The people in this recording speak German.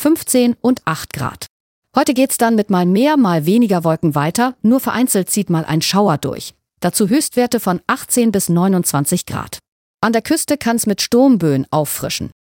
15 und 8 Grad. Heute geht's dann mit mal mehr, mal weniger Wolken weiter, nur vereinzelt zieht mal ein Schauer durch. Dazu Höchstwerte von 18 bis 29 Grad. An der Küste kann's mit Sturmböen auffrischen.